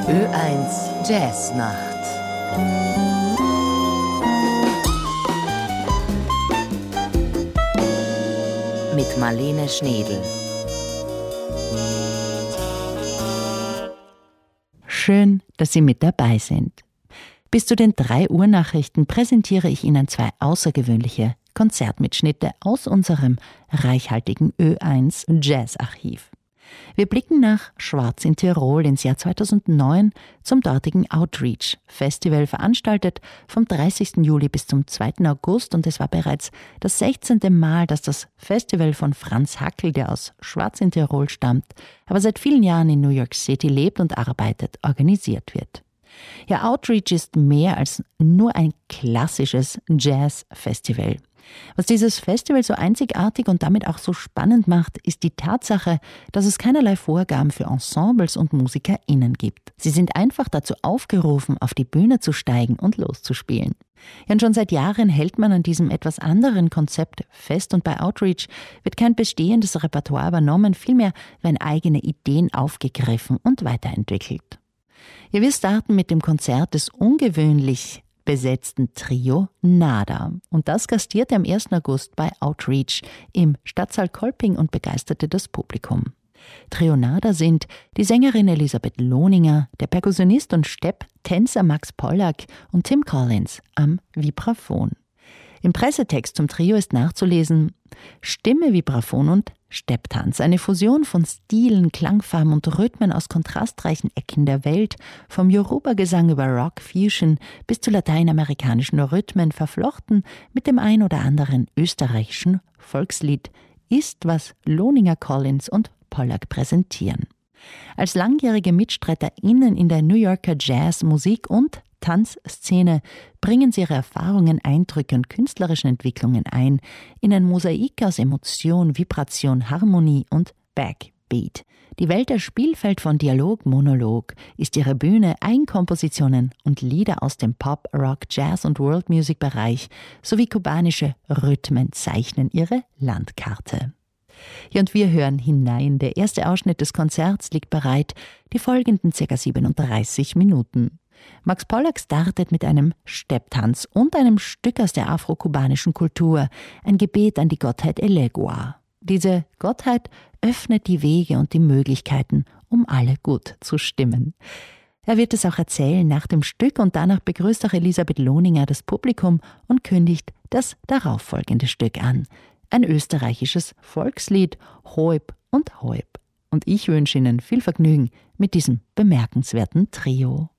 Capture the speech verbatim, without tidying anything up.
Ö eins Jazznacht. Mit Marlene Schnedel. Schön, dass Sie mit dabei sind. Bis zu den drei Uhr Nachrichten präsentiere ich Ihnen zwei außergewöhnliche Konzertmitschnitte aus unserem reichhaltigen Ö eins Jazzarchiv. Wir blicken nach Schwarz in Tirol ins Jahr zweitausendneun zum dortigen Outreach Festival, veranstaltet vom dreißigsten Juli bis zum zweiten August, und es war bereits das sechzehnte Mal, dass das Festival von Franz Hackel, der aus Schwarz in Tirol stammt, aber seit vielen Jahren in New York City lebt und arbeitet, organisiert wird. Ja, Outreach ist mehr als nur ein klassisches Jazz-Festival. Was dieses Festival so einzigartig und damit auch so spannend macht, ist die Tatsache, dass es keinerlei Vorgaben für Ensembles und MusikerInnen gibt. Sie sind einfach dazu aufgerufen, auf die Bühne zu steigen und loszuspielen. Ja, und schon seit Jahren hält man an diesem etwas anderen Konzept fest, und bei Outreach wird kein bestehendes Repertoire übernommen, vielmehr werden eigene Ideen aufgegriffen und weiterentwickelt. Ja, wir starten mit dem Konzert des ungewöhnlich besetzten Trio Nada. Und das gastierte am ersten August bei Outreach im Stadtsaal Kolping und begeisterte das Publikum. Trio Nada sind die Sängerin Elisabeth Lohninger, der Perkussionist und Stepptänzer Max Pollack und Tim Collins am Vibraphon. Im Pressetext zum Trio ist nachzulesen: Stimme, Vibraphon und Stepptanz, eine Fusion von Stilen, Klangfarben und Rhythmen aus kontrastreichen Ecken der Welt, vom Yoruba-Gesang über Rock-Fusion bis zu lateinamerikanischen Rhythmen, verflochten mit dem ein oder anderen österreichischen Volkslied, ist, was Lohninger, Collins und Pollack präsentieren. Als langjährige MitstreiterInnen in der New Yorker Jazz-, Musik- und Tanzszene bringen sie ihre Erfahrungen, Eindrücke und künstlerischen Entwicklungen ein in ein Mosaik aus Emotion, Vibration, Harmonie und Backbeat. Die Welt als Spielfeld von Dialog, Monolog ist ihre Bühne. Eigenkompositionen und Lieder aus dem Pop, Rock, Jazz und World Music Bereich sowie kubanische Rhythmen zeichnen ihre Landkarte. Ja, und wir hören hinein. Der erste Ausschnitt des Konzerts liegt bereit, die folgenden ca. siebenunddreißig Minuten. Max Pollack startet mit einem Stepptanz und einem Stück aus der afro-kubanischen Kultur, ein Gebet an die Gottheit Elegua. Diese Gottheit öffnet die Wege und die Möglichkeiten, um alle gut zu stimmen. Er wird es auch erzählen nach dem Stück, und danach begrüßt auch Elisabeth Lohninger das Publikum und kündigt das darauffolgende Stück an. Ein österreichisches Volkslied, Hoib und Hoib. Und ich wünsche Ihnen viel Vergnügen mit diesem bemerkenswerten Trio.